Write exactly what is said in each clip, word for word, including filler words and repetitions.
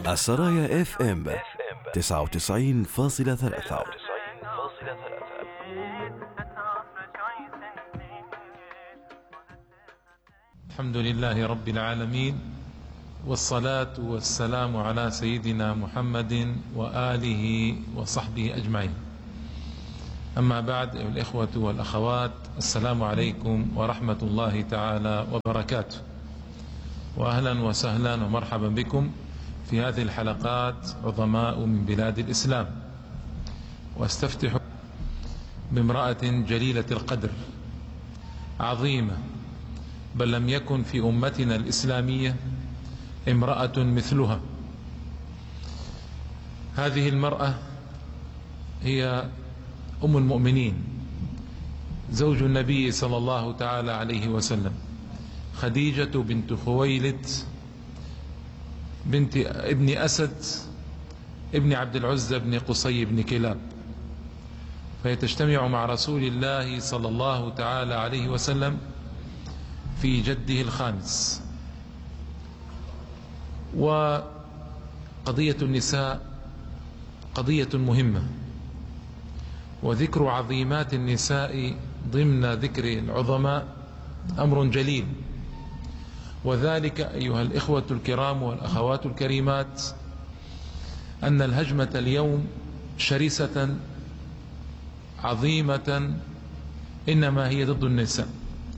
السرايا اف ام تسعة وتسعين فاصلة ثلاثة. الحمد لله رب العالمين، والصلاة والسلام على سيدنا محمد وآله وصحبه أجمعين. أما بعد، أيها الإخوة والأخوات، السلام عليكم ورحمة الله تعالى وبركاته، وأهلا وسهلا ومرحبا بكم في هذه الحلقات عظماء من بلاد الإسلام. واستفتح بامرأة جليلة القدر عظيمة، بل لم يكن في أمتنا الإسلامية امرأة مثلها. هذه المرأة هي أم المؤمنين، زوج النبي صلى الله تعالى عليه وسلم، خديجة بنت خويلد بنت ابن أسد ابن عبد العزى بن قصي بن كلاب. فهي تجتمع مع رسول الله صلى الله تعالى عليه وسلم في جده الخامس. وقضية النساء قضية مهمة، وذكر عظيمات النساء ضمن ذكر العظماء أمر جليل. وذلك أيها الإخوة الكرام والأخوات الكريمات أن الهجمة اليوم شرسة عظيمة، إنما هي ضد النساء،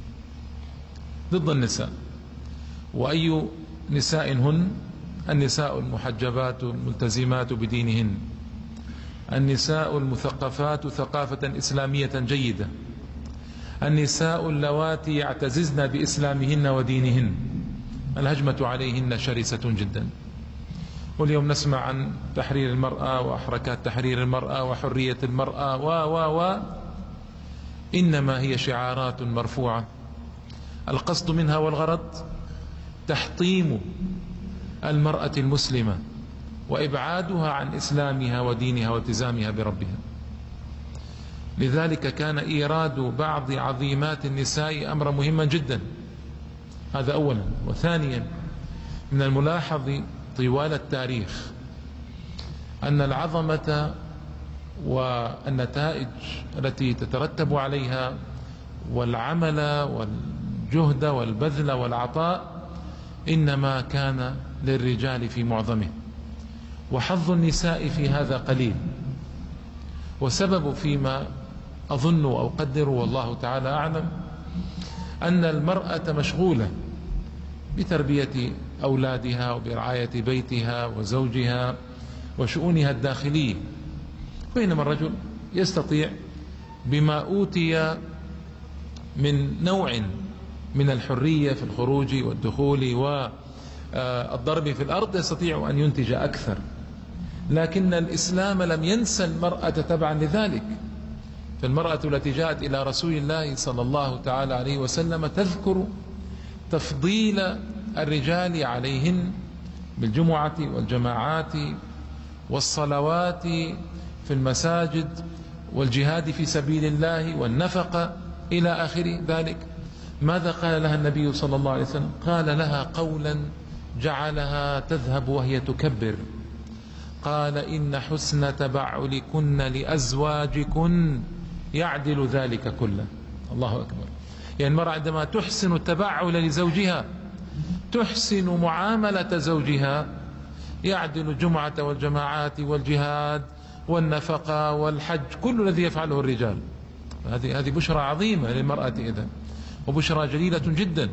ضد النساء. وأي نساء هن؟ النساء المحجبات الملتزمات بدينهن، النساء المثقفات ثقافة إسلامية جيدة، النساء اللواتي يعتززن بإسلامهن ودينهن. الهجمة عليهن شرسة جدا. واليوم نسمع عن تحرير المرأة وحركات تحرير المرأة وحرية المرأة و و و إنما هي شعارات مرفوعة، القصد منها والغرض تحطيم المرأة المسلمة وإبعادها عن إسلامها ودينها والتزامها بربها. لذلك كان إيراد بعض عظيمات النساء أمرا مهما جدا، هذا أولا. وثانيا، من الملاحظ طوال التاريخ أن العظمة والنتائج التي تترتب عليها والعمل والجهد والبذل والعطاء إنما كان للرجال في معظمه، وحظ النساء في هذا قليل. وسبب فيما أظن أو أقدر والله تعالى أعلم أن المرأة مشغولة بتربية أولادها وبرعاية بيتها وزوجها وشؤونها الداخلية، بينما الرجل يستطيع بما أوتي من نوع من الحرية في الخروج والدخول والضرب في الأرض يستطيع أن ينتج أكثر. لكن الإسلام لم ينسى المرأة تبعا لذلك. فالمرأة التي جاءت إلى رسول الله صلى الله تعالى عليه وسلم تذكر تفضيل الرجال عليهن بالجمعة والجماعات والصلوات في المساجد والجهاد في سبيل الله والنفقة إلى آخر ذلك. ماذا قال لها النبي صلى الله عليه وسلم؟ قال لها قولا جعلها تذهب وهي تكبر، قال: إن حسن تبعلكن لأزواجكن يعدل ذلك كله. الله أكبر. يعني المرأة عندما تحسن التبعل لزوجها، تحسن معاملة زوجها، يعدل الجمعة والجماعات والجهاد والنفقة والحج، كل الذي يفعله الرجال. هذه هذه بشرى عظيمة للمرأة إذن، وبشرى جليلة جدا.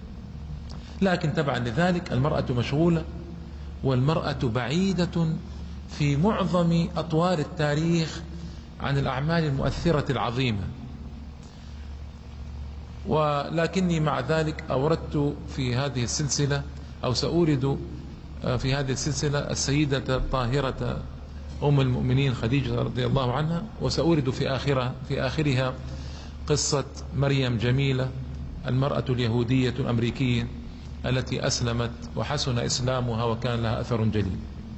لكن تبعا لذلك المرأة مشغولة، والمرأة بعيدة في معظم أطوار التاريخ عن الأعمال المؤثرة العظيمة. ولكني مع ذلك أوردت في هذه السلسلة أو سأورد في هذه السلسلة السيدة الطاهرة أم المؤمنين خديجة رضي الله عنها، وسأورد في آخرها في آخرها قصة مريم جميلة، المرأة اليهودية الأمريكية التي أسلمت وحسن إسلامها وكان لها أثر جليل.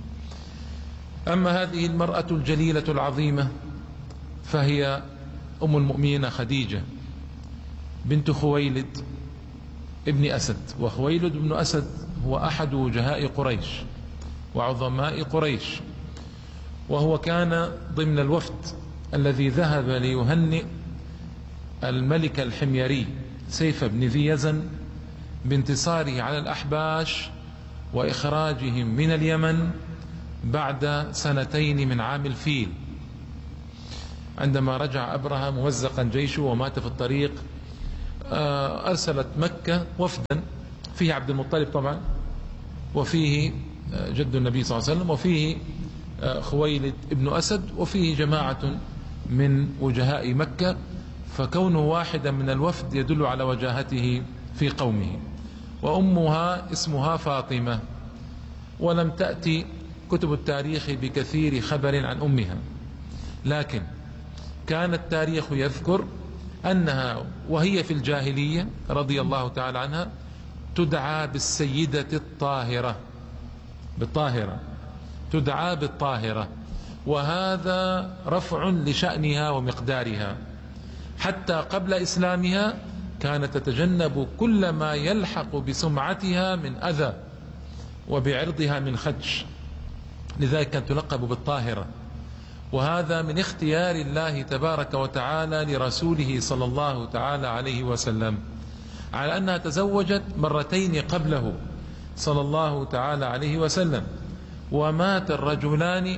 أما هذه المرأة الجليلة العظيمة فهي أم المؤمنين خديجة بنت خويلد ابن أسد. وخويلد بن أسد هو أحد وجهاء قريش، وعظماء قريش، وهو كان ضمن الوفد الذي ذهب ليهنئ الملك الحميري سيف بن ذي يزن بانتصاره على الأحباش وإخراجهم من اليمن بعد سنتين من عام الفيل، عندما رجع أبرهة موزقا جيشه ومات في الطريق. أرسلت مكة وفدا فيه عبد المطلب طبعا، وفيه جد النبي صلى الله عليه وسلم، وفيه خويلد ابن أسد، وفيه جماعة من وجهاء مكة، فكونه واحدا من الوفد يدل على وجاهته في قومه. وأمها اسمها فاطمة، ولم تأتي كتب التاريخ بكثير خبر عن أمها، لكن كان التاريخ يذكر أنها وهي في الجاهلية رضي الله تعالى عنها تدعى بالسيدة الطاهرة، بالطاهرة تدعى بالطاهرة، وهذا رفع لشأنها ومقدارها. حتى قبل إسلامها كانت تتجنب كل ما يلحق بسمعتها من أذى وبعرضها من خدش، لذلك كانت تلقب بالطاهرة. وهذا من اختيار الله تبارك وتعالى لرسوله صلى الله تعالى عليه وسلم، على أنها تزوجت مرتين قبله صلى الله تعالى عليه وسلم، ومات الرجلان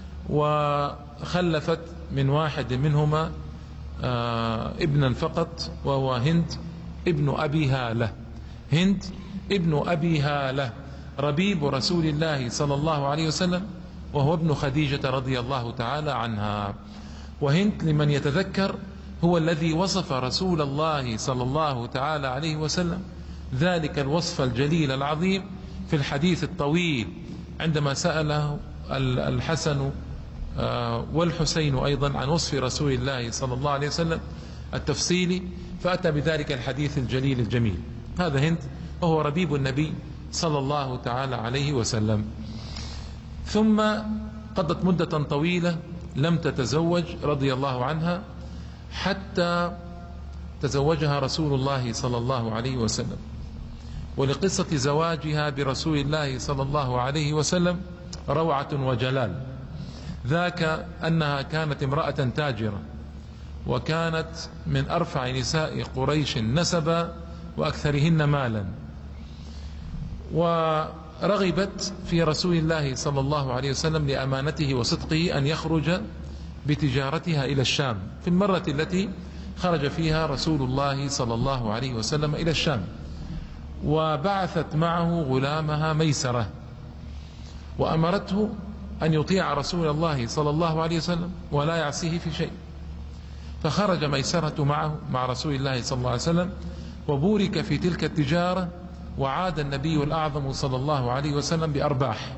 وخلفت من واحد منهما آه ابنا فقط، وهو هند ابن أبي هالة، هند ابن أبي هالة ربيب رسول الله صلى الله عليه وسلم، وهو ابن خديجة رضي الله تعالى عنها. وهند لمن يتذكر هو الذي وصف رسول الله صلى الله تعالى عليه وسلم ذلك الوصف الجليل العظيم في الحديث الطويل عندما سأله الحسن والحسين أيضا عن وصف رسول الله صلى الله عليه وسلم التفصيلي، فأتى بذلك الحديث الجليل الجميل. هذا هند وهو ربيب النبي صلى الله تعالى عليه وسلم. ثم قضت مدة طويلة لم تتزوج رضي الله عنها، حتى تزوجها رسول الله صلى الله عليه وسلم. ولقصة زواجها برسول الله صلى الله عليه وسلم روعة وجلال، ذاك أنها كانت امرأة تاجرة، وكانت من أرفع نساء قريش نسبا وأكثرهن مالا، ورغبت في رسول الله صلى الله عليه وسلم لأمانته وصدقه أن يخرج بتجارتها إلى الشام في المرة التي خرج فيها رسول الله صلى الله عليه وسلم إلى الشام، وبعثت معه غلامها ميسرة، وأمرته أن يطيع رسول الله صلى الله عليه وسلم ولا يعصيه في شيء. فخرج ميسرة معه مع رسول الله صلى الله عليه وسلم، وبورك في تلك التجارة، وعاد النبي الأعظم صلى الله عليه وسلم بأرباح.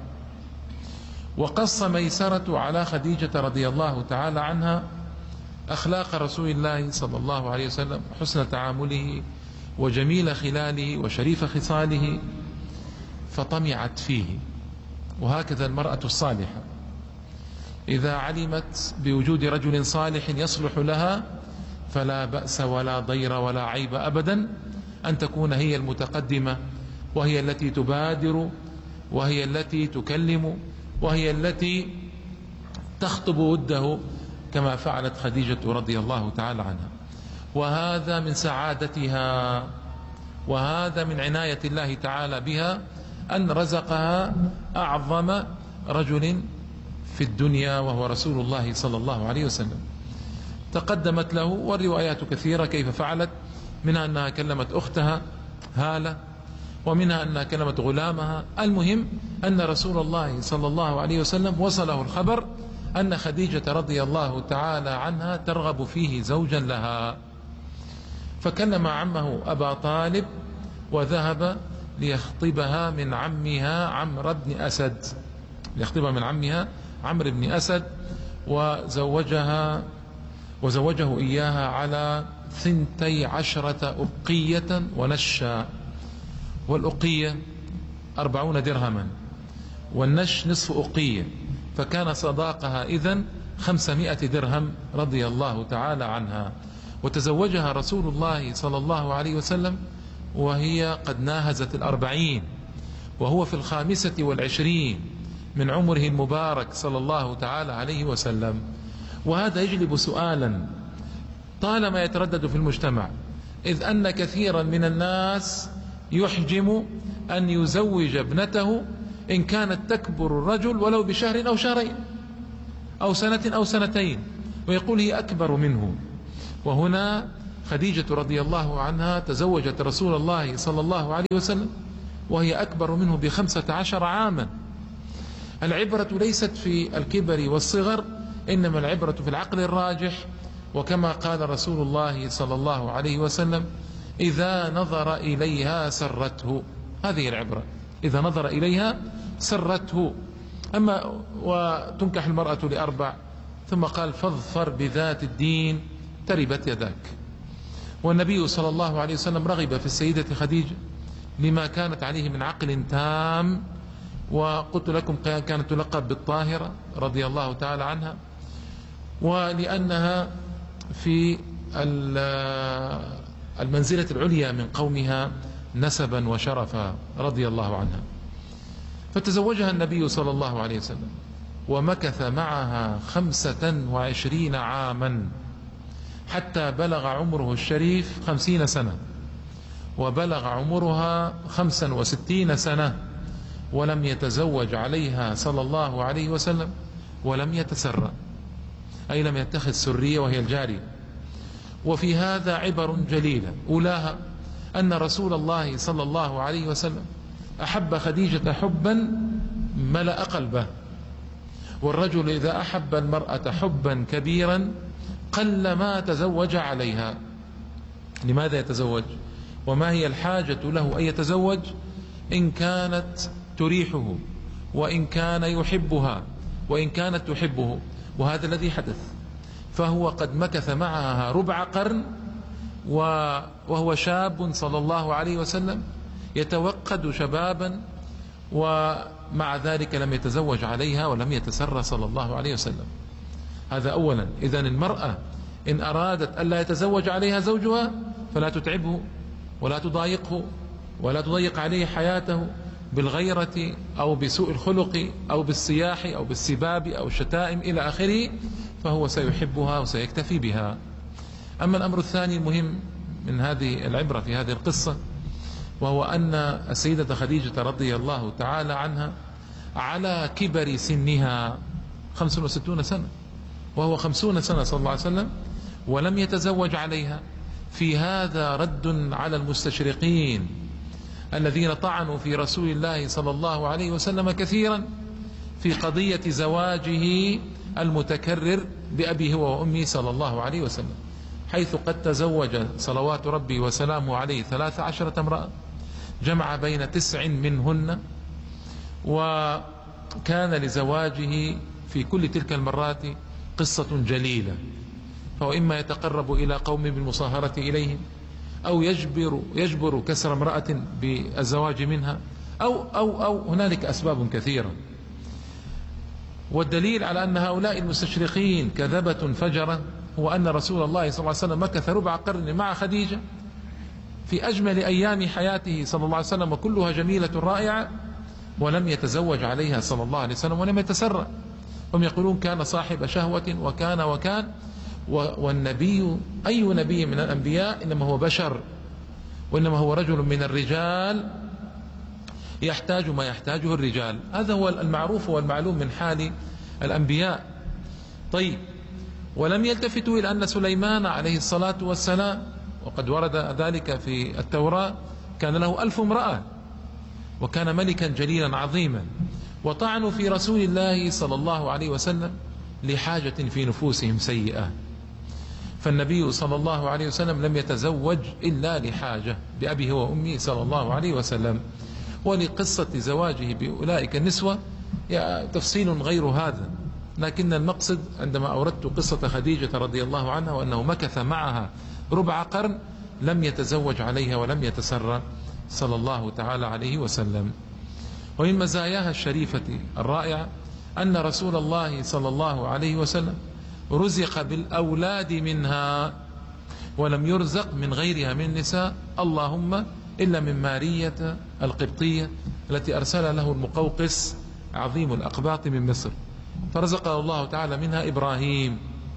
وقص ميسرة على خديجة رضي الله تعالى عنها أخلاق رسول الله صلى الله عليه وسلم، حسن تعامله وجميل خلاله وشريف خصاله، فطمعت فيه. وهكذا المرأة الصالحة إذا علمت بوجود رجل صالح يصلح لها فلا بأس ولا ضير ولا عيب أبدا أن تكون هي المتقدمة، وهي التي تبادر، وهي التي تكلم، وهي التي تخطب وده كما فعلت خديجة رضي الله تعالى عنها. وهذا من سعادتها، وهذا من عناية الله تعالى بها أن رزقها أعظم رجل في الدنيا وهو رسول الله صلى الله عليه وسلم. تقدمت له، والروايات كثيرة كيف فعلت، منها أنها كلمت أختها هالة، ومنها أنها كلمت غلامها. المهم أن رسول الله صلى الله عليه وسلم وصله الخبر أن خديجة رضي الله تعالى عنها ترغب فيه زوجا لها، فكلم عمه أبا طالب وذهب ليخطبها من عمها عمرو بن أسد، ليخطبها من عمها عمرو بن أسد، وزوجها وزوجه إياها على ثنتي عشرة أقية ونشا، والأقية أربعون درهما، والنش نصف أقية، فكان صداقها إذن خمسمائة درهم رضي الله تعالى عنها. وتزوجها رسول الله صلى الله عليه وسلم وهي قد ناهزت الأربعين، وهو في الخامسة والعشرين من عمره المبارك صلى الله تعالى عليه وسلم. وهذا يجلب سؤالا طالما يتردد في المجتمع، إذ أن كثيرا من الناس يحجم أن يزوج ابنته إن كانت تكبر الرجل ولو بشهر أو شهرين أو سنة أو سنتين، ويقول هي أكبر منه. وهنا خديجة رضي الله عنها تزوجت رسول الله صلى الله عليه وسلم وهي أكبر منه بخمسة عشر عاما. العبرة ليست في الكبر والصغر، إنما العبرة في العقل الراجح. وكما قال رسول الله صلى الله عليه وسلم: إذا نظر إليها سرته. هذه العبرة، إذا نظر إليها سرته. أما وتنكح المرأة لأربع، ثم قال: فاظفر بذات الدين تربت يداك. والنبي صلى الله عليه وسلم رغب في السيدة خديجة لما كانت عليه من عقل تام، وقلت لكم كانت تلقب بالطاهرة رضي الله تعالى عنها، ولأنها في المنزلة العليا من قومها نسبا وشرفا رضي الله عنها. فتزوجها النبي صلى الله عليه وسلم ومكث معها خمسة وعشرين عاما حتى بلغ عمره الشريف خمسين سنة، وبلغ عمرها خمسا وستين سنة، ولم يتزوج عليها صلى الله عليه وسلم ولم يتسرى، أي لم يتخذ سرية وهي الجارية. وفي هذا عبر جليلة، أولاها أن رسول الله صلى الله عليه وسلم أحب خديجة حبا ملأ قلبه. والرجل إذا أحب المرأة حبا كبيرا قل ما تزوج عليها. لماذا يتزوج؟ وما هي الحاجة له أن يتزوج إن كانت تريحه، وإن كان يحبها، وإن كانت تحبه؟ وهذا الذي حدث. فهو قد مكث معها ربع قرن وهو شاب صلى الله عليه وسلم يتوقد شبابا، ومع ذلك لم يتزوج عليها ولم يتسرى صلى الله عليه وسلم. هذا أولا. إذن المرأة إن أرادت ألا يتزوج عليها زوجها فلا تتعبه ولا تضايقه ولا تضيق عليه حياته بالغيرة أو بسوء الخلق أو بالصياح أو بالسباب أو الشتائم إلى آخره، فهو سيحبها وسيكتفي بها. أما الأمر الثاني المهم من هذه العبرة في هذه القصة، وهو أن السيدة خديجة رضي الله تعالى عنها على كبر سنها خمس وستون سنة، وهو خمسون سنة صلى الله عليه وسلم، ولم يتزوج عليها. في هذا رد على المستشرقين الذين طعنوا في رسول الله صلى الله عليه وسلم كثيرا في قضية زواجه المتكرر بأبي هو وأمي صلى الله عليه وسلم، حيث قد تزوج صلوات ربي وسلامه عليه ثلاث عشرة امرأة، جمع بين تسع منهن، وكان لزواجه في كل تلك المرات قصة جليلة. فهو إما يتقرب إلى قوم بالمصاهرة إليهم، أو يجبر يجبر كسر امرأة بالزواج منها، أو أو أو هنالك أسباب كثيرة. والدليل على أن هؤلاء المستشرقين كذبة فجرة هو أن رسول الله صلى الله عليه وسلم مكث ربع قرن مع خديجة في أجمل أيام حياته صلى الله عليه وسلم، وكلها جميلة رائعة، ولم يتزوج عليها صلى الله عليه وسلم ولم يتسرى. هم يقولون كان صاحب شهوة وكان وكان والنبي أي نبي من الأنبياء إنما هو بشر، وإنما هو رجل من الرجال يحتاج ما يحتاجه الرجال. هذا هو المعروف والمعلوم من حال الأنبياء. طيب، ولم يلتفتوا إلى أن سليمان عليه الصلاة والسلام، وقد ورد ذلك في التوراة، كان له ألف امرأة وكان ملكا جليلا عظيما، وطعنوا في رسول الله صلى الله عليه وسلم لحاجة في نفوسهم سيئة. فالنبي صلى الله عليه وسلم لم يتزوج إلا لحاجة بأبي هو وأمي صلى الله عليه وسلم. ولقصة زواجه بأولئك النسوة تفصيل غير هذا، لكن المقصد عندما أوردت قصة خديجة رضي الله عنها وأنه مكث معها ربع قرن لم يتزوج عليها ولم يتسرى صلى الله تعالى عليه وسلم. ومن مزاياها الشريفة الرائعة أن رسول الله صلى الله عليه وسلم رزق بالأولاد منها، ولم يرزق من غيرها من النساء، اللهم إلا من مارية القبطية التي أرسل له المقوقس عظيم الأقباط من مصر، فرزقه الله تعالى منها إبراهيم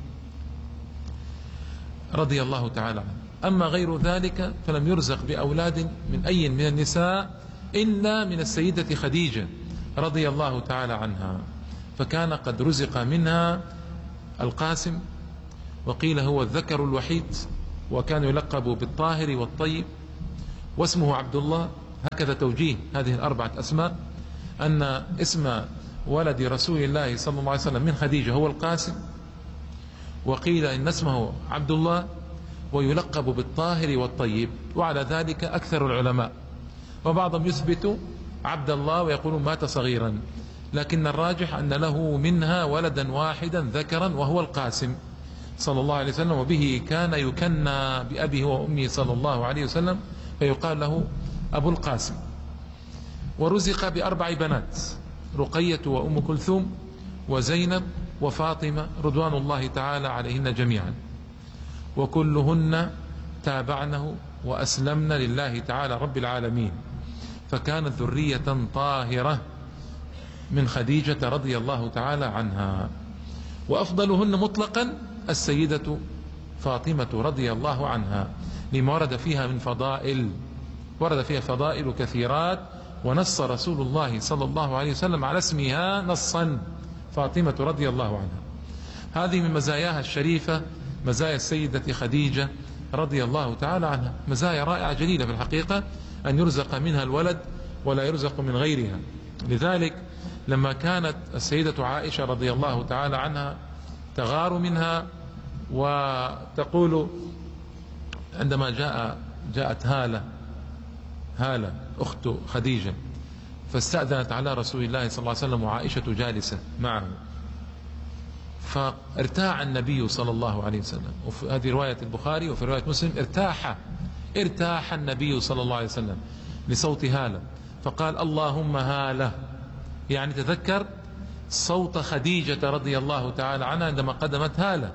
رضي الله تعالى عنه. أما غير ذلك فلم يرزق بأولاد من أي من النساء إلا من السيدة خديجة رضي الله تعالى عنها، فكان قد رزق منها القاسم، وقيل هو الذكر الوحيد، وكان يلقب بالطاهر والطيب، واسمه عبد الله. هكذا توجيه هذه الأربعة أسماء، أن اسم ولد رسول الله صلى الله عليه وسلم من خديجة هو القاسم، وقيل إن اسمه عبد الله، ويلقب بالطاهر والطيب، وعلى ذلك أكثر العلماء، وبعضهم يثبت عبد الله ويقولون مات صغيرا، لكن الراجح أن له منها ولدا واحدا ذكرا وهو القاسم صلى الله عليه وسلم، وبه كان يكنى بأبيه وأمه صلى الله عليه وسلم، فيقال له أبو القاسم. ورزق بأربع بنات، رقية وأم كلثوم وزينب وفاطمة رضوان الله تعالى عليهن جميعا، وكلهن تابعنه وأسلمن لله تعالى رب العالمين، فكانت ذرية طاهرة من خديجة رضي الله تعالى عنها. وأفضلهن مطلقا السيدة فاطمة رضي الله عنها، لما ورد فيها من فضائل، ورد فيها فضائل كثيرات، ونص رسول الله صلى الله عليه وسلم على اسمها نصا، فاطمة رضي الله عنها. هذه من مزاياها الشريفة، مزايا السيدة خديجة رضي الله تعالى عنها، مزايا رائعة جليلة في الحقيقة، أن يرزق منها الولد ولا يرزق من غيرها. لذلك لما كانت السيدة عائشة رضي الله تعالى عنها تغار منها وتقول، عندما جاء جاءت هالة هالة أخت خديجة فاستأذنت على رسول الله صلى الله عليه وسلم وعائشة جالسة معه، فارتاع النبي صلى الله عليه وسلم، وفي هذه رواية البخاري وفي رواية مسلم ارتاح ارتاح النبي صلى الله عليه وسلم لصوت هالة، فقال اللهم هالة، يعني تذكر صوت خديجة رضي الله تعالى عنها عندما قدمت هالة،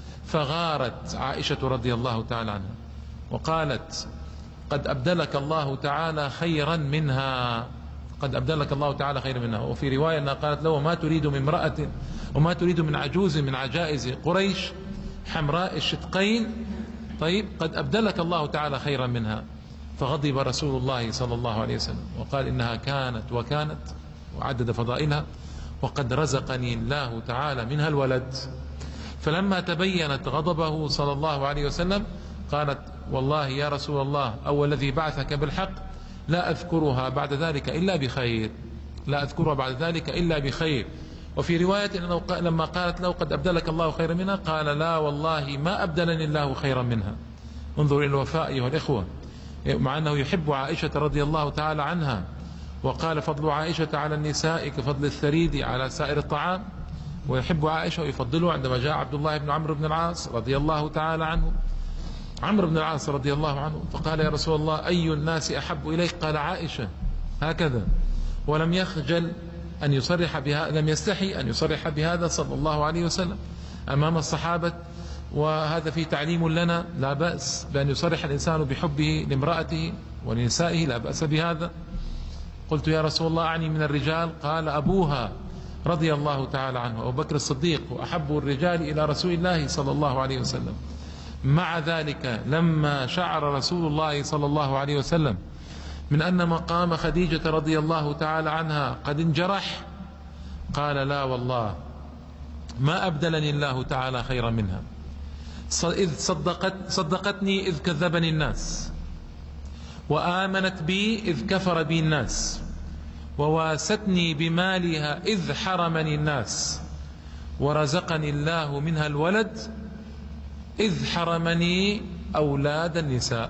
فغارت عائشة رضي الله تعالى عنها وقالت قد أبدلك الله تعالى خيرا منها، قد أبدلك الله تعالى خيرا منها. وفي رواية أنها قالت له ما تريد من امرأة وما تريد من عجوز من عجائز قريش حمراء الشدقين، طيب قد أبدلك الله تعالى خيرا منها. فغضب رسول الله صلى الله عليه وسلم وقال إنها كانت وكانت، وعدد فضائلها، وقد رزقني الله تعالى منها الولد. فلما تبينت غضبه صلى الله عليه وسلم قالت والله يا رسول الله أو الذي بعثك بالحق لا أذكرها بعد ذلك إلا بخير، لا أذكرها بعد ذلك إلا بخير. وفي رواية أنه لما قالت له قد أبدلك الله خيرا منها قال لا والله ما أبدلني الله خيرا منها. انظر إلى الوفاء أيها الإخوة، مع أنه يحب عائشة رضي الله تعالى عنها، وقال فضل عائشة على النساء كفضل الثريد على سائر الطعام، ويحب عائشة ويفضله. عندما جاء عبد الله بن عمرو بن العاص رضي الله تعالى عنه، عمرو بن العاص رضي الله عنه، فقال يا رسول الله أي الناس أحب إليك؟ قال عائشة، هكذا، ولم يخجل أن يصرح بها، لم يستحي أن يصرح بهذا صلى الله عليه وسلم أمام الصحابة. وهذا فيه تعليم لنا، لا بأس بأن يصرح الإنسان بحبه لامرأته ولنسائه، لا بأس بهذا. قلت يا رسول الله أعني من الرجال؟ قال أبوها رضي الله تعالى عنه أبو بكر الصديق وأحب الرجال إلى رسول الله صلى الله عليه وسلم. مع ذلك لما شعر رسول الله صلى الله عليه وسلم من أن مقام خديجة رضي الله تعالى عنها قد انجرح قال لا والله ما أبدلني الله تعالى خيرا منها، إذ صدقت صدقتني إذ كذبني الناس، وآمنت بي إذ كفر بي الناس، وواستني بمالها إذ حرمني الناس، ورزقني الله منها الولد إذ حرمني أولاد النساء.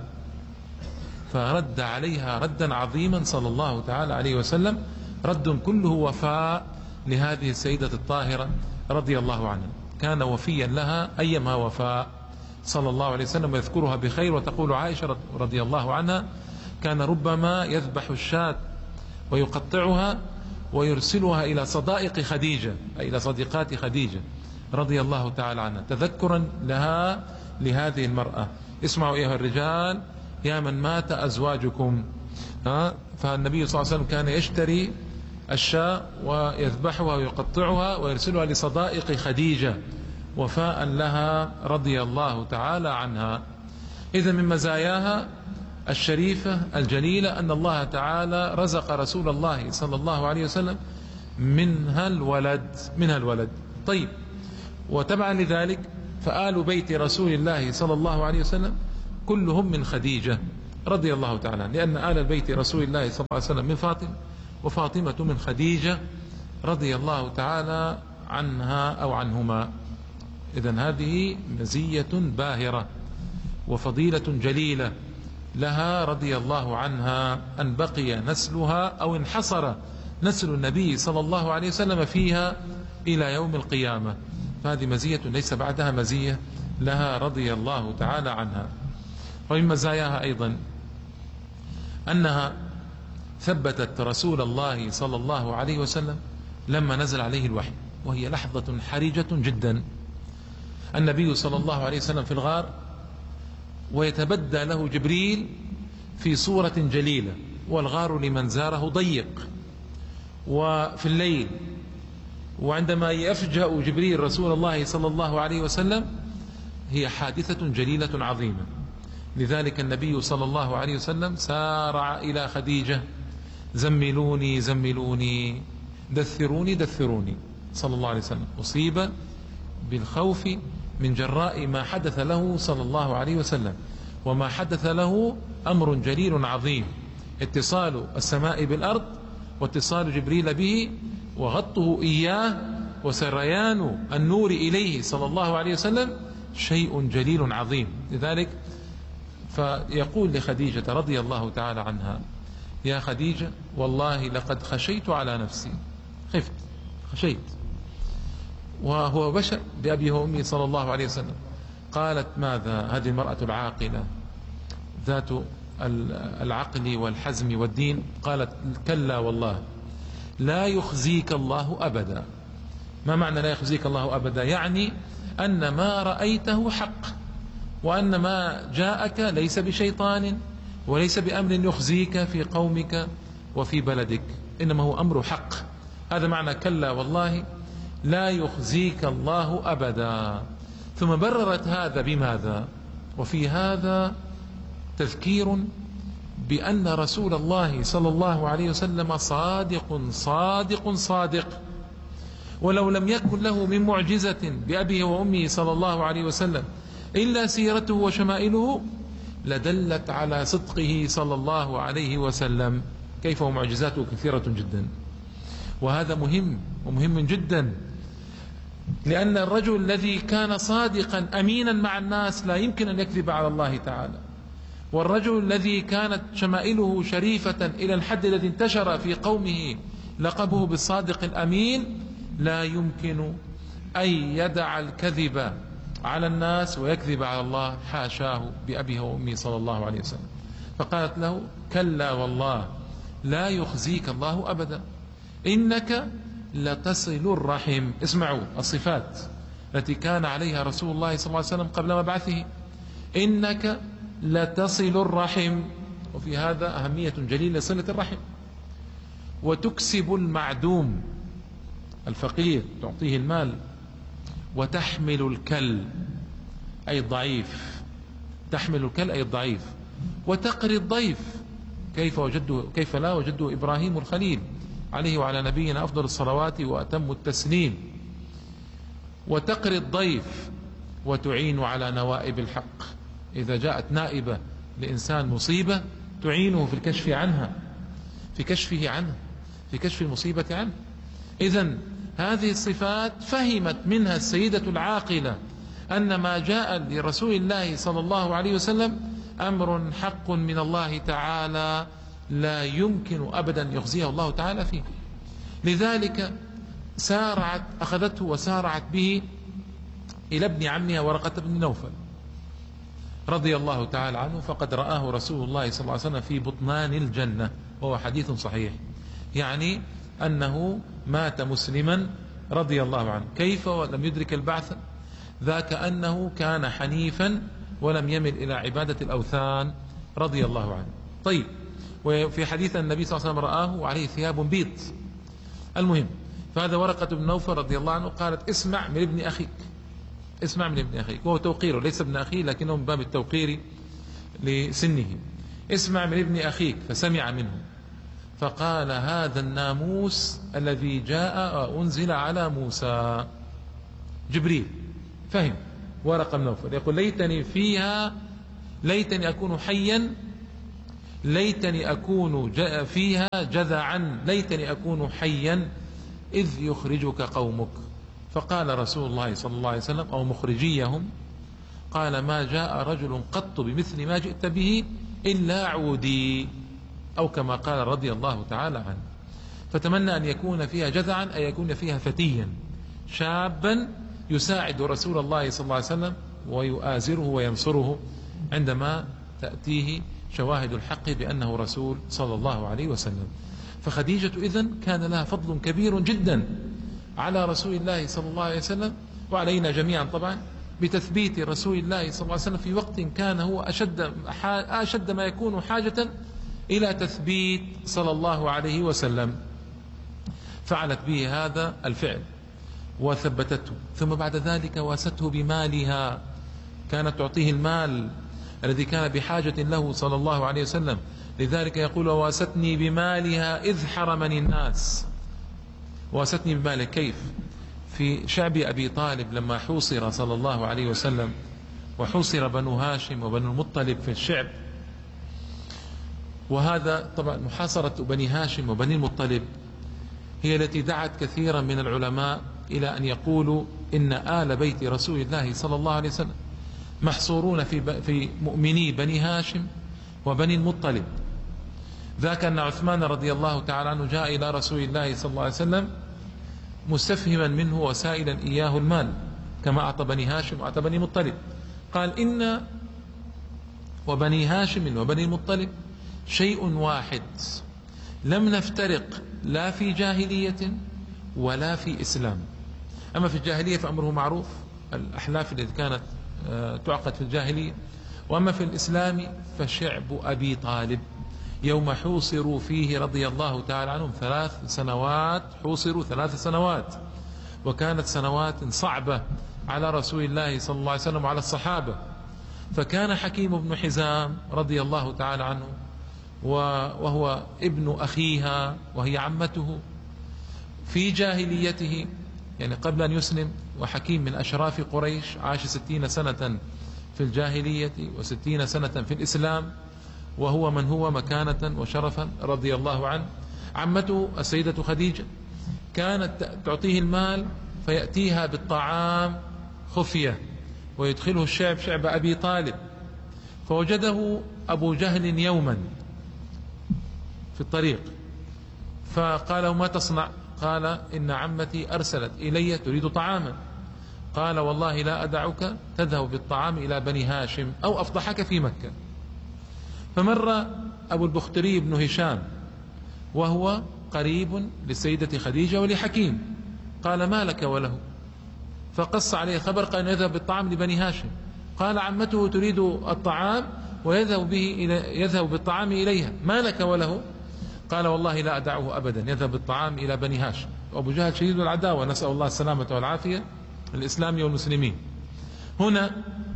فرد عليها ردا عظيما صلى الله تعالى عليه وسلم، رد كله وفاء لهذه السيدة الطاهرة رضي الله عنها، كان وفيا لها أيما وفاء صلى الله عليه وسلم، ويذكرها بخير. وتقول عائشة رضي الله عنها كان ربما يذبح الشاة ويقطعها ويرسلها إلى صدائق خديجة، أي إلى صديقات خديجة رضي الله تعالى عنها، تذكرا لها لهذه المرأة. اسمعوا أيها الرجال يا من مات أزواجكم. ها فالنبي صلى الله عليه وسلم كان يشتري الشاة ويذبحها ويقطعها ويرسلها لصدائق خديجة وفاء لها رضي الله تعالى عنها. إذا من مزاياها الشريفة الجليلة أن الله تعالى رزق رسول الله صلى الله عليه وسلم منها الولد منها الولد طيب، وتبعا لذلك فآل بيت رسول الله صلى الله عليه وسلم كلهم من خديجة رضي الله تعالى، لأن آل البيت رسول الله صلى الله عليه وسلم من فاطمة، وفاطمة من خديجة رضي الله تعالى عنها أو عنهما. إذن هذه مزية باهرة وفضيلة جليلة لها رضي الله عنها أن بقي نسلها أو انحصر نسل النبي صلى الله عليه وسلم فيها إلى يوم القيامة، فهذه مزية ليس بعدها مزية لها رضي الله تعالى عنها. ومن مزاياها أيضا أنها ثبتت رسول الله صلى الله عليه وسلم لما نزل عليه الوحي، وهي لحظة حرجة جدا. النبي صلى الله عليه وسلم في الغار ويتبدى له جبريل في صورة جليلة، والغار لمن زاره ضيق وفي الليل، وعندما يفجأ جبريل رسول الله صلى الله عليه وسلم هي حادثة جليلة عظيمة. لذلك النبي صلى الله عليه وسلم سارع إلى خديجة: زملوني زملوني، دثروني دثروني، صلى الله عليه وسلم. أصيب بالخوف من جراء ما حدث له صلى الله عليه وسلم، وما حدث له أمر جليل عظيم، اتصال السماء بالأرض واتصال جبريل به وغطه إياه وسريان النور إليه صلى الله عليه وسلم شيء جليل عظيم. لذلك فيقول لخديجة رضي الله تعالى عنها: يا خديجة والله لقد خشيت على نفسي، خفت خشيت، وهو بشر بأبيه وأمي صلى الله عليه وسلم. قالت: ماذا؟ هذه المرأة العاقلة ذات العقل والحزم والدين. قالت: كلا والله لا يخزيك الله أبدا. ما معنى لا يخزيك الله أبدا؟ يعني أن ما رأيته حق، وأن ما جاءك ليس بشيطان وليس بأمر يخزيك في قومك وفي بلدك، إنما هو أمر حق. هذا معنى كلا والله لا يخزيك الله أبدا. ثم بررت هذا بماذا؟ وفي هذا تذكير بأن رسول الله صلى الله عليه وسلم صادق صادق صادق، ولو لم يكن له من معجزة بأبيه وأمه صلى الله عليه وسلم إلا سيرته وشمائله لدلت على صدقه صلى الله عليه وسلم، كيف ومعجزاته كثيرة جدا. وهذا مهم ومهم جدا، لأن الرجل الذي كان صادقا أمينا مع الناس لا يمكن أن يكذب على الله تعالى، والرجل الذي كانت شمائله شريفة إلى الحد الذي انتشر في قومه لقبه بالصادق الأمين لا يمكن أن يدع الكذب على الناس ويكذب على الله، حاشاه بأبيه وأمه صلى الله عليه وسلم. فقالت له: كلا والله لا يخزيك الله أبدا، إنك لتصل الرحم. اسمعوا الصفات التي كان عليها رسول الله صلى الله عليه وسلم قبل مبعثه: إنك لتصل الرحم، وفي هذا أهمية جليلة لصلة الرحم. وتكسب المعدوم الفقير، تعطيه المال. وتحمل الكل أي الضعيف، تحمل الكل أي الضعيف. وتقري الضيف، كيف وجده كيف لا وجده إبراهيم الخليل عليه وعلى نبينا أفضل الصلوات وأتم التسليم. وتقري الضيف وتعين على نوائب الحق، إذا جاءت نائبة لإنسان مصيبة تعينه في الكشف عنها، في كشفه عنه، في كشف المصيبة عنه. إذن هذه الصفات فهمت منها السيدة العاقلة أن ما جاء لرسول الله صلى الله عليه وسلم أمر حق من الله تعالى لا يمكن أبدا يخزيه الله تعالى فيه. لذلك سارعت أخذته وسارعت به إلى ابن عمها ورقة بن نوفل رضي الله تعالى عنه، فقد رآه رسول الله صلى الله عليه وسلم في بطنان الجنة، وهو حديث صحيح، يعني أنه مات مسلما رضي الله عنه. كيف ولم يدرك البعث؟ ذاك أنه كان حنيفا ولم يمل إلى عبادة الأوثان رضي الله عنه. طيب، وفي حديث النبي صلى الله عليه وسلم رآه عليه ثياب بيض، المهم، فهذا ورقة بن نوفل رضي الله عنه قالت اسمع من ابن أخيك، اسمع من ابن أخيك، وهو توقيره ليس ابن أخيه لكنه من باب التوقير لسنه. اسمع من ابن أخيك، فسمع منه فقال هذا الناموس الذي جاء وأنزل على موسى. جبريل فهم ورقة بن نوفل يقول ليتني فيها ليتني أكون حيا ليتني أكون فيها جذعا ليتني أكون حيا إذ يخرجك قومك. فقال رسول الله صلى الله عليه وسلم أو مخرجيهم قال ما جاء رجل قط بمثل ما جئت به إلا عودي، أو كما قال رضي الله تعالى عنه. فتمنى أن يكون فيها جذعا أن يكون فيها فتيا شابا يساعد رسول الله صلى الله عليه وسلم ويؤازره وينصره عندما تأتيه شواهد الحق بأنه رسول صلى الله عليه وسلم. فخديجة إذن كان لها فضل كبير جدا على رسول الله صلى الله عليه وسلم وعلينا جميعا طبعا بتثبيت رسول الله صلى الله عليه وسلم في وقت كان هو أشد, أشد ما يكون حاجة إلى تثبيت صلى الله عليه وسلم. فعلت به هذا الفعل وثبتته، ثم بعد ذلك واسته بمالها، كانت تعطيه المال الذي كان بحاجة له صلى الله عليه وسلم. لذلك يقول واستني بمالها إذ حرمني الناس. واستني بماله كيف؟ في شعب أبي طالب لما حوصر صلى الله عليه وسلم وحوصر بنو هاشم وبنو المطلب في الشعب، وهذا طبعا محاصرة بني هاشم وبني المطلب هي التي دعت كثيرا من العلماء إلى أن يقولوا إن آل بيت رسول الله صلى الله عليه وسلم محصورون في في مؤمني بني هاشم وبني المطلب. ذاك أن عثمان رضي الله تعالى عنه جاء إلى رسول الله صلى الله عليه وسلم مستفهما منه وسائلا إياه المال كما أعطى بني هاشم وأعطى بني المطلب. قال إن وبني هاشم وبني المطلب شيء واحد لم نفترق لا في جاهلية ولا في إسلام. أما في الجاهلية فأمره معروف، الأحلاف التي كانت تعقد في الجاهلية، وأما في الإسلام فشعب أبي طالب يوم حوصروا فيه رضي الله تعالى عنهم ثلاث سنوات، حوصروا ثلاث سنوات، وكانت سنوات صعبة على رسول الله صلى الله عليه وسلم وعلى الصحابة. فكان حكيم بن حزام رضي الله تعالى عنه وهو ابن أخيها وهي عمته في جاهليته، يعني قبل أن يسلم، وحكيم من أشراف قريش عاش ستين سنة في الجاهلية وستين سنة في الإسلام، وهو من هو مكانة وشرفا رضي الله عنه. عمته السيدة خديجة كانت تعطيه المال فيأتيها بالطعام خفية ويدخله الشعب شعب أبي طالب. فوجده أبو جهل يوما في الطريق فقال ما تصنع؟ قال إن عمتي أرسلت إلي تريد طعاما. قال والله لا أدعك تذهب بالطعام إلى بني هاشم أو أفضحك في مكة. فمر أبو البختري بن هشام وهو قريب للسيدة خديجة ولحكيم، قال ما لك وله؟ فقص عليه خبر، قال يذهب بالطعام لبني هاشم. قال عمته تريد الطعام ويذهب به إلى يذهب بالطعام إليها، ما لك وله؟ قال والله لا أدعه أبدا، يذهب بالطعام إلى بني هاشم. وأبو جهل شديد العداوة، نسأل الله السلامة والعافية للإسلام والمسلمين. هنا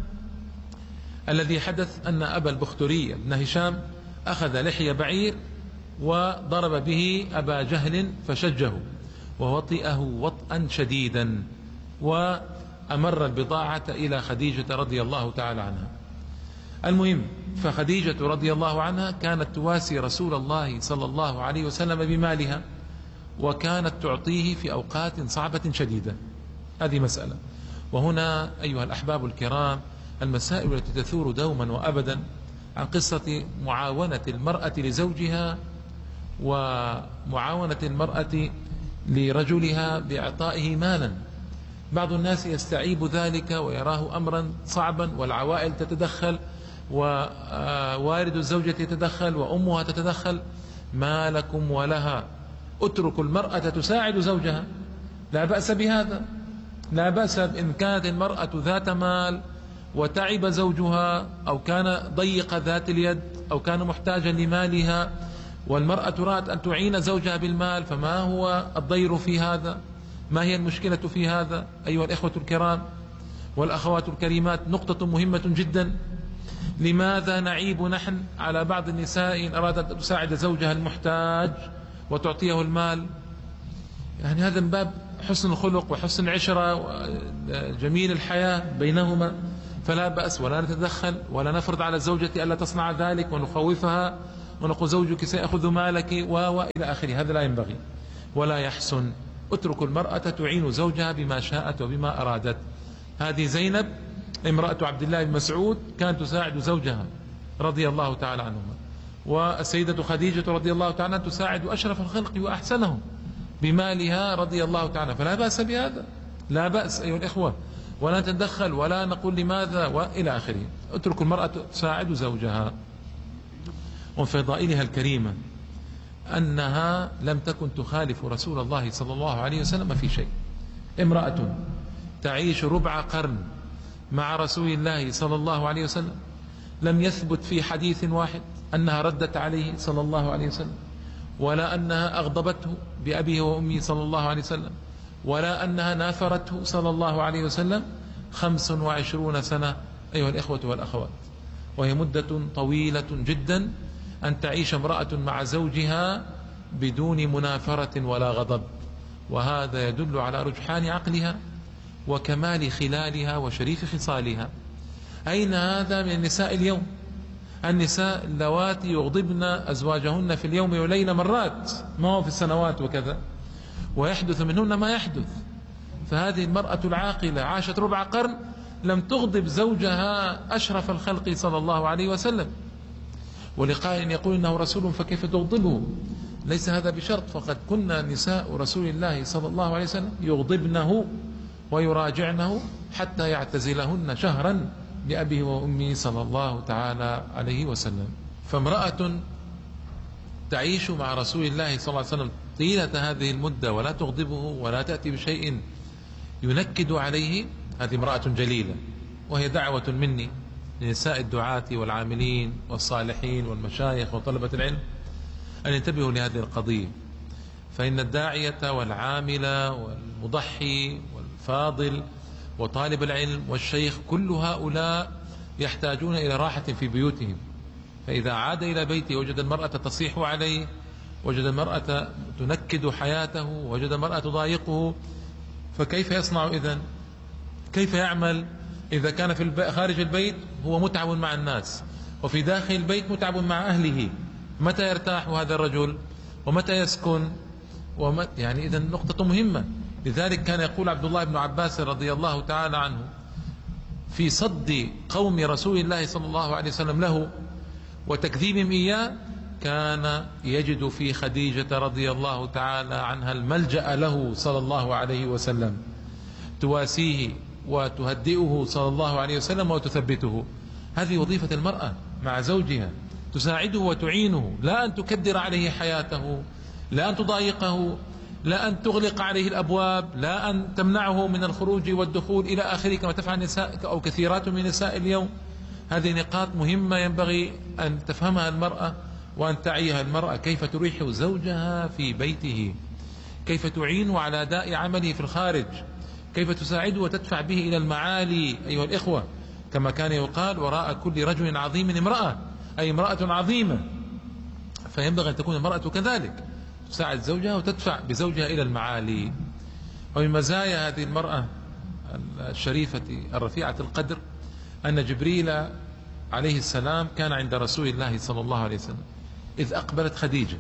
الذي حدث أن أبا البختري بن هشام أخذ لحية بعير وضرب به أبا جهل فشجه ووطئه وطئا شديدا، وأمر البضاعة إلى خديجة رضي الله تعالى عنها. المهم، فخديجة رضي الله عنها كانت تواسي رسول الله صلى الله عليه وسلم بمالها، وكانت تعطيه في أوقات صعبة شديدة. هذه مسألة. وهنا أيها الأحباب الكرام المسائل التي تثور دوما وأبدا عن قصة معاونة المرأة لزوجها ومعاونة المرأة لرجلها بإعطائه مالا. بعض الناس يستعيب ذلك ويراه أمرا صعبا، والعوائل تتدخل ووالد الزوجة يتدخل وأمها تتدخل. ما لكم ولها؟ اتركوا المرأة تساعد زوجها، لا بأس بهذا، لا بأس إن كانت المرأة ذات مال وتعب زوجها أو كان ضيق ذات اليد أو كان محتاجا لمالها والمرأة رأت أن تعين زوجها بالمال، فما هو الضير في هذا؟ ما هي المشكلة في هذا أيها الإخوة الكرام والأخوات الكريمات؟ نقطة مهمة جدا. لماذا نعيب نحن على بعض النساء إن أرادت أن تساعد زوجها المحتاج وتعطيه المال؟ يعني هذا من باب حسن الخلق وحسن العشرة وجميل الحياة بينهما، فلا بأس، ولا نتدخل ولا نفرض على الزوجة ألا تصنع ذلك ونخوفها ونقول زوجك سيأخذ مالك وإلى آخره. هذا لا ينبغي ولا يحسن. اترك المرأة تعين زوجها بما شاءت وبما أرادت. هذه زينب امرأة عبد الله بن مسعود كانت تساعد زوجها رضي الله تعالى عنهما، والسيدة خديجة رضي الله تعالى عنها تساعد أشرف الخلق وأحسنهم بمالها رضي الله تعالى، فلا بأس بهذا، لا بأس أيها الإخوة، ولا نتدخل ولا نقول لماذا وإلى آخره. اترك المرأة تساعد زوجها. ومن فضائلها الكريمة أنها لم تكن تخالف رسول الله صلى الله عليه وسلم في شيء. امرأة تعيش ربع قرن مع رسول الله صلى الله عليه وسلم، لم يثبت في حديث واحد أنها ردت عليه صلى الله عليه وسلم، ولا أنها أغضبته بأبيه وأمه صلى الله عليه وسلم، ولا أنها نافرته صلى الله عليه وسلم. خمس وعشرون سنة أيها الإخوة والأخوات، وهي مدة طويلة جدا أن تعيش امرأة مع زوجها بدون منافرة ولا غضب، وهذا يدل على رجحان عقلها وكمال خلالها وشريف خصالها. أين هذا من النساء اليوم؟ النساء اللواتي يغضبن أزواجهن في اليوم وليلة مرات، ما هو في السنوات وكذا، ويحدث منهن ما يحدث. فهذه المرأة العاقلة عاشت ربع قرن لم تغضب زوجها أشرف الخلق صلى الله عليه وسلم. ولقائل يقول إنه رسول فكيف تغضبه؟ ليس هذا بشرط، فقد كنا نساء رسول الله صلى الله عليه وسلم يغضبنه ويراجعنه حتى يعتزلهن شهرا لأبيه وأمه صلى الله تعالى عليه وسلم. فامرأة تعيش مع رسول الله صلى الله عليه وسلم طيلة هذه المدة ولا تغضبه ولا تأتي بشيء ينكد عليه، هذه امرأة جليلة. وهي دعوة مني لنساء الدعاة والعاملين والصالحين والمشايخ وطلبة العلم أن ينتبهوا لهذه القضية، فإن الداعية والعامل والمضحي والفاضل وطالب العلم والشيخ كل هؤلاء يحتاجون إلى راحة في بيوتهم. فإذا عاد إلى بيته وجد المرأة تصيح عليه، وجد المرأة تنكد حياته، وجد المرأة تضايقه، فكيف يصنع إذن؟ كيف يعمل إذا كان في خارج البيت هو متعب مع الناس، وفي داخل البيت متعب مع أهله؟ متى يرتاح هذا الرجل ومتى يسكن؟ ومت يعني إذن نقطة مهمة. لذلك كان يقول عبد الله بن عباس رضي الله تعالى عنه في صد قوم رسول الله صلى الله عليه وسلم له وتكذيبهم إياه، كان يجد في خديجة رضي الله تعالى عنها الملجأ له صلى الله عليه وسلم، تواسيه وتهدئه صلى الله عليه وسلم وتثبته. هذه وظيفة المرأة مع زوجها، تساعده وتعينه، لا أن تكدر عليه حياته، لا أن تضايقه، لا أن تغلق عليه الأبواب، لا أن تمنعه من الخروج والدخول إلى آخره كما تفعل نساء أو كثيرات من نساء اليوم. هذه نقاط مهمة ينبغي أن تفهمها المرأة وأن تعيها المرأة، كيف تريح زوجها في بيته، كيف تعين على أداء عمله في الخارج، كيف تساعده وتدفع به إلى المعالي أيها الإخوة. كما كان يقال وراء كل رجل عظيم امرأة، أي امرأة عظيمة، فينبغي أن تكون المرأة كذلك، تساعد زوجها وتدفع بزوجها إلى المعالي. ومن مزايا هذه المرأة الشريفة الرفيعة القدر أن جبريل عليه السلام كان عند رسول الله صلى الله عليه وسلم إذ أقبلت خديجة،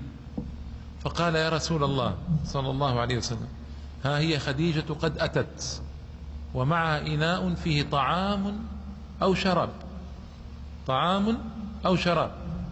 فقال يا رسول الله صلى الله عليه وسلم ها هي خديجة قد أتت ومعها إناء فيه طعام أو شراب، طعام أو شراب،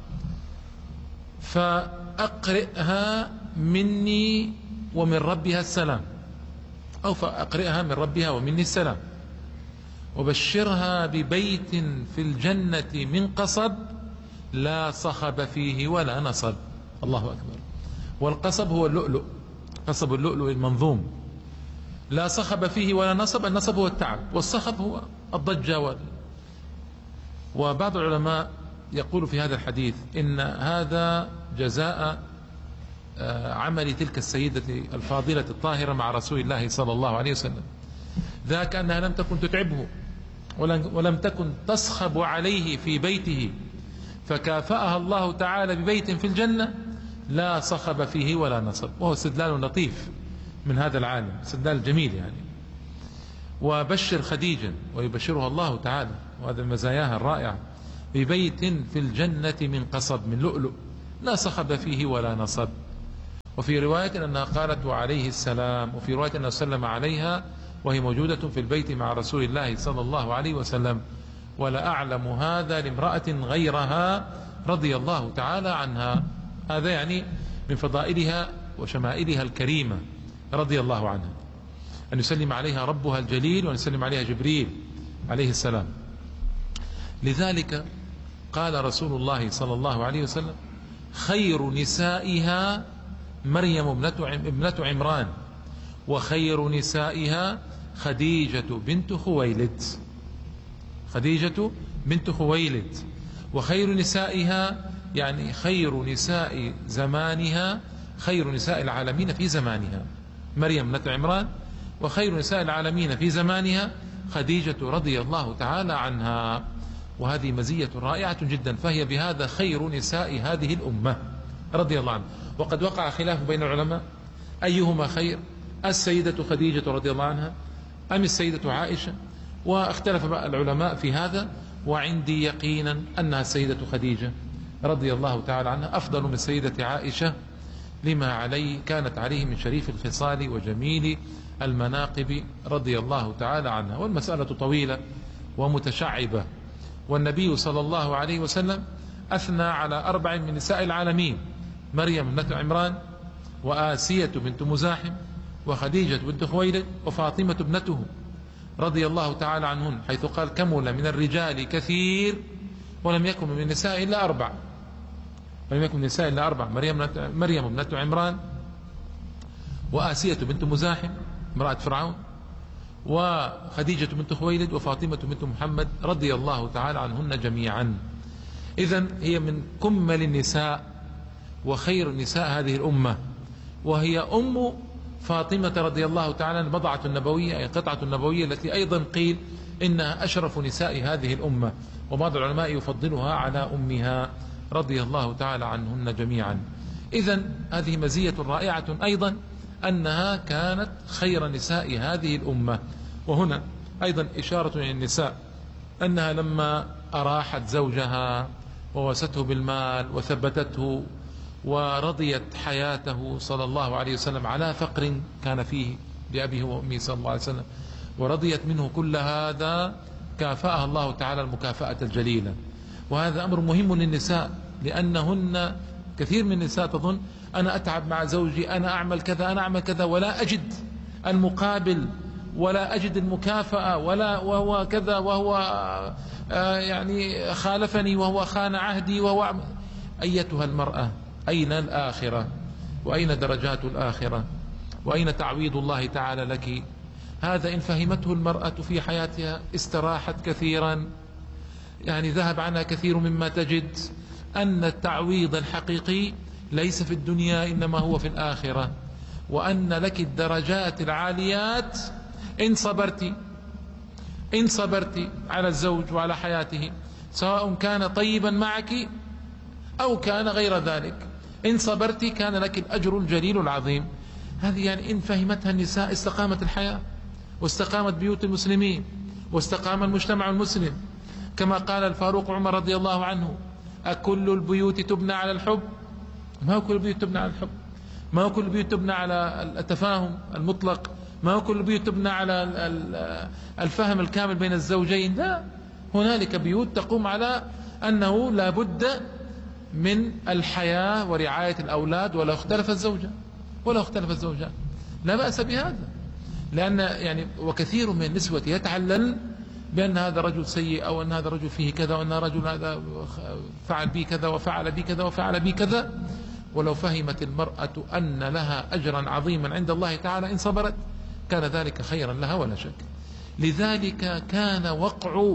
فأقرئها مني ومن ربها السلام، أو فأقرئها من ربها ومني السلام، وبشرها ببيت في الجنة من قصب لا صخب فيه ولا نصب. الله أكبر. والقصب هو اللؤلؤ، قصب اللؤلؤ المنظوم، لا صخب فيه ولا نصب. النصب هو التعب، والصخب هو الضجة وال... وبعض العلماء يقول في هذا الحديث إن هذا جزاء عمل تلك السيدة الفاضلة الطاهرة مع رسول الله صلى الله عليه وسلم، ذاك أنها لم تكن تتعبه ولم تكن تصخب عليه في بيته، فكافأها الله تعالى ببيت في الجنة لا صخب فيه ولا نصب، وهو استدلال لطيف من هذا العالم، استدلال جميل يعني. وبشر خديجة ويبشرها الله تعالى، وهذا مزاياها الرائعة، ببيت في الجنة من قصب من لؤلؤ لا صخب فيه ولا نصب. وفي رواية أنها قالت عليه السلام، وفي رواية أنه سلم عليها وهي موجودة في البيت مع رسول الله صلى الله عليه وسلم. ولا أعلم هذا لامرأة غيرها رضي الله تعالى عنها. هذا يعني من فضائلها وشمائلها الكريمة رضي الله عنها، أن يسلم عليها ربها الجليل وأن يسلم عليها جبريل عليه السلام. لذلك قال رسول الله صلى الله عليه وسلم: خير نسائها مريم ابنة عمران، وخير نسائها خديجة بنت خويلد. خديجة بنت خويلد. وخير نسائها يعني خير نساء زمانها، خير نساء العالمين في زمانها مريم ابنة عمران، وخير نساء العالمين في زمانها خديجة رضي الله تعالى عنها. وهذه مزية رائعة جدا، فهي بهذا خير نساء هذه الأمة رضي الله عنها. وقد وقع خلاف بين العلماء أيهما خير، السيدة خديجة رضي الله عنها أم السيدة عائشة، واختلف العلماء في هذا، وعندي يقينا أنها السيدة خديجة رضي الله تعالى عنها أفضل من السيدة عائشة، لما عليه كانت عليه من شريف الخصال وجميل المناقب رضي الله تعالى عنها. والمسألة طويلة ومتشعبة، والنبي صلى الله عليه وسلم أثنى على أربع من نساء العالمين: مريم ابنة عمران، وآسية بنت مزاحم، وخديجة بنت خويلد، وفاطمة ابنته رضي الله تعالى عنهن، حيث قال: كمل من الرجال كثير ولم يكن من النساء إلا أربع. ولم يكن من النساء إلا أربع: مريم مريم ابنة عمران، وآسية بنت مزاحم امرأة فرعون، وخديجة بنت خويلد، وفاطمة بنت محمد رضي الله تعالى عنهن جميعا. إذن هي من كمل النساء وخير نساء هذه الأمة، وهي أم فاطمة رضي الله تعالى عنها، البضعة النبوية، أي قطعة النبوية التي أيضا قيل إنها أشرف نساء هذه الأمة، وبعض العلماء يفضلها على أمها رضي الله تعالى عنهن جميعا. إذن هذه مزية رائعة أيضا، أنها كانت خير نساء هذه الأمة. وهنا أيضا إشارة للنساء أنها لما أراحت زوجها وواسته بالمال وثبتته ورضيت حياته صلى الله عليه وسلم على فقر كان فيه لأبيه وأمه صلى الله عليه وسلم، ورضيت منه كل هذا، كافأها الله تعالى المكافأة الجليلة. وهذا أمر مهم للنساء، لأنهن كثير من النساء تظن: أنا أتعب مع زوجي، أنا أعمل كذا، أنا أعمل كذا، ولا أجد المقابل، ولا أجد المكافأة، ولا وهو كذا، وهو آه يعني خالفني، وهو خان عهدي، وهو. أيتها المرأة، أين الآخرة؟ وأين درجات الآخرة؟ وأين تعويض الله تعالى لك؟ هذا إن فهمته المرأة في حياتها استراحت كثيرا، يعني ذهب عنها كثير مما تجد. أن التعويض الحقيقي ليس في الدنيا، إنما هو في الآخرة، وأن لك الدرجات العاليات إن صبرت إن صبرت على الزوج وعلى حياته، سواء كان طيبا معك أو كان غير ذلك. إن صبرت كان لك الأجر الجليل العظيم. هذه يعني إن فهمتها النساء استقامت الحياة، واستقامت بيوت المسلمين، واستقام المجتمع المسلم. كما قال الفاروق عمر رضي الله عنه: أكل البيوت تبنى على الحب؟ ما هو كل البيوت تبنى على الحب، ما هو كل البيوت تبنى على التفاهم المطلق، ما هو كل البيوت تبنى على الفهم الكامل بين الزوجين. لا، هنالك بيوت تقوم على أنه لا بد من الحياة ورعاية الأولاد، ولو اختلف الزوجة ولو اختلف الزوجان لا بأس بهذا. لأن يعني وكثير من النسوة يتعلل بأن هذا رجل سيء، أو أن هذا رجل فيه كذا، وأن رجل هذا فعل بي كذا وفعل بي كذا وفعل بي كذا. ولو فهمت المرأة أن لها أجرا عظيما عند الله تعالى إن صبرت، كان ذلك خيرا لها ولا شك. لذلك كان وقع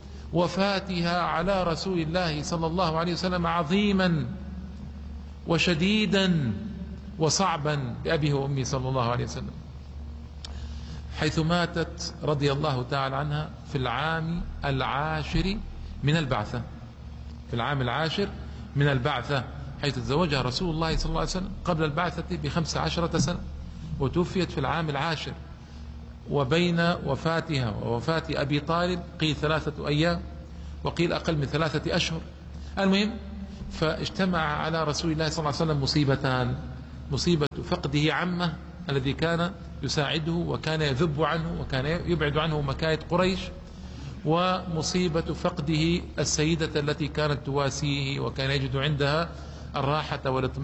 وفاتها على رسول الله صلى الله عليه وسلم عظيما وشديدا، وصعبا بأبيه وأمي صلى الله عليه وسلم، حيث ماتت رضي الله تعالى عنها في العام العاشر من البعثة، في العام العاشر من البعثة، حيث تزوجها رسول الله صلى الله عليه وسلم قبل البعثة بخمس عشرة سنة، وتوفيت في العام العاشر. وبين وفاتها ووفاة أبي طالب قيل ثلاثة أيام، وقيل أقل من ثلاثة أشهر. المهم، فاجتمع على رسول الله صلى الله عليه وسلم مصيبتان: مصيبة فقده عمه الذي كان يساعده وكان يذب عنه وكان يبعد عنه مكايد قريش، ومصيبة فقده السيدة التي كانت تواسيه وكان يجد عندها الراحة والاطمئنان